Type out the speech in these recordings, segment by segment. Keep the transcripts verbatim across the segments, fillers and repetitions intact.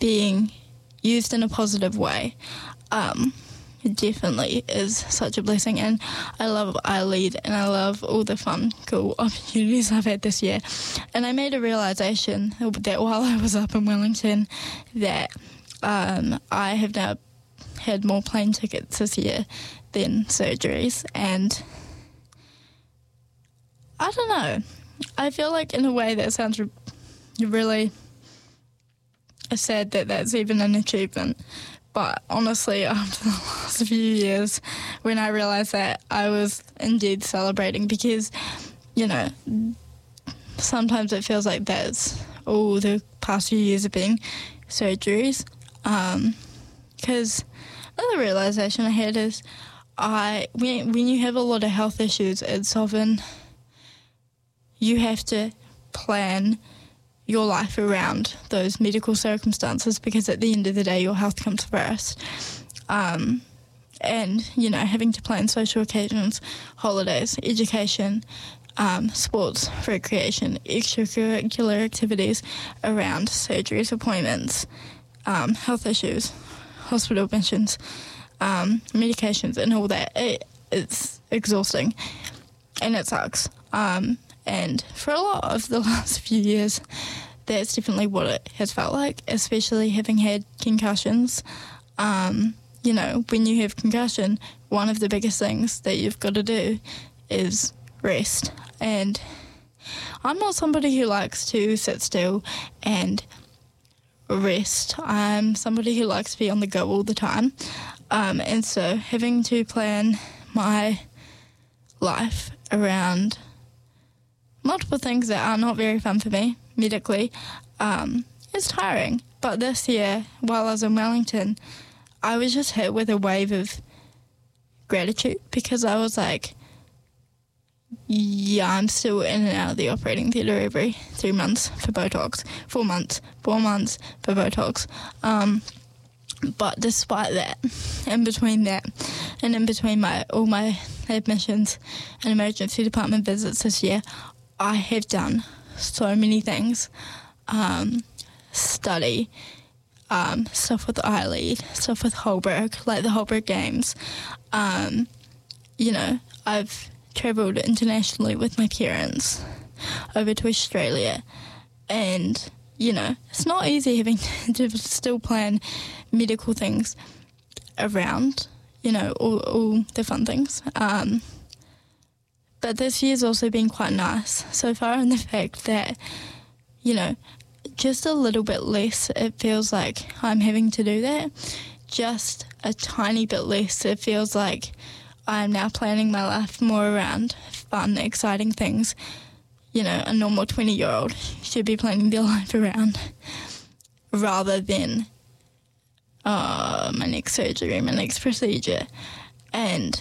being used in a positive way, um, it definitely is such a blessing. And I love iLead, and I love all the fun, cool opportunities I've had this year. And I made a realisation that while I was up in Wellington, that um, I have now had more plane tickets this year than surgeries. And I don't know, I feel like in a way that sounds re- really sad that that's even an achievement. But honestly, after the last few years, when I realised that, I was indeed celebrating, because, you know, sometimes it feels like that's all the past few years have been surgeries. Because um, another realisation I had is I when, when you have a lot of health issues, it's often you have to plan your life around those medical circumstances, because at the end of the day your health comes first. Um, and, you know, having to plan social occasions, holidays, education, um, sports, recreation, extracurricular activities around surgeries, appointments, um, health issues, hospital admissions, um, medications and all that, it, it's exhausting and it sucks. Um, And for a lot of the last few years, that's definitely what it has felt like, especially having had concussions. Um, you know, when you have concussion, one of the biggest things that you've got to do is rest. And I'm not somebody who likes to sit still and rest. I'm somebody who likes to be on the go all the time. Um, and so having to plan my life around multiple things that are not very fun for me medically um, is tiring. But this year, while I was in Wellington, I was just hit with a wave of gratitude, because I was like, yeah, I'm still in and out of the operating theatre every three months for Botox, four months, four months for Botox. Um, but despite that, in between that, and in between my all my admissions and emergency department visits this year, I have done so many things. Um, study, um, stuff with iLead, stuff with Holberg, like the Holberg Games. Um, you know, I've travelled internationally with my parents over to Australia. And, you know, it's not easy having to still plan medical things around, you know, all, all the fun things. Um, But this year's also been quite nice so far, in the fact that, you know, just a little bit less, it feels like I'm having to do that. Just a tiny bit less, it feels like I'm now planning my life more around fun, exciting things. You know, a normal twenty-year-old should be planning their life around, rather than uh, my next surgery, my next procedure. And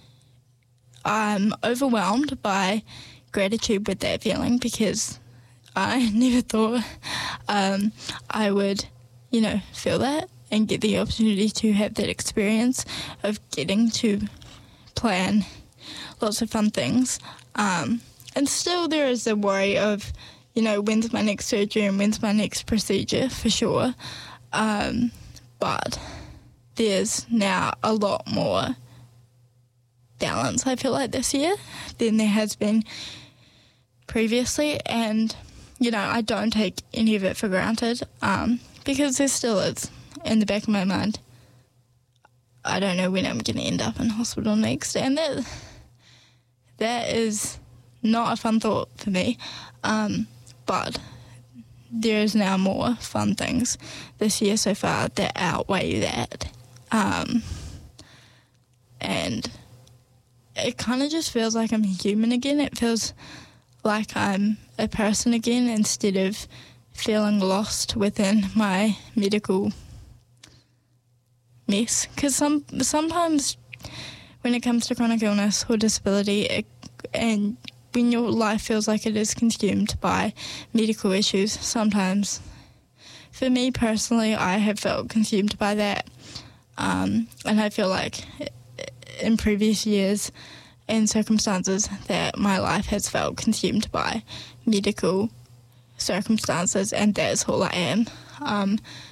I'm overwhelmed by gratitude with that feeling, because I never thought um, I would, you know, feel that and get the opportunity to have that experience of getting to plan lots of fun things. Um, and still there is the worry of, you know, when's my next surgery and when's my next procedure, for sure. Um, but there's now a lot more balance, I feel like, this year than there has been previously. And, you know, I don't take any of it for granted, um, because there still is, in the back of my mind, I don't know when I'm going to end up in hospital next. And that that is not a fun thought for me. Um, but there is now more fun things this year so far that outweigh that. Um, and it kind of just feels like I'm human again. It feels like I'm a person again, instead of feeling lost within my medical mess. Because some, sometimes when it comes to chronic illness or disability, it, and when your life feels like it is consumed by medical issues, sometimes, for me personally, I have felt consumed by that. Um, and I feel like in previous years and circumstances that my life has felt consumed by medical circumstances, and that's all I am. Um,